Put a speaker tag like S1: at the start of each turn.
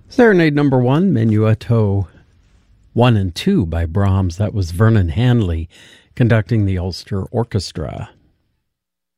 S1: Serenade number 1, Menuetto 1 and 2 by Brahms. That was Vernon Hanley conducting the Ulster Orchestra.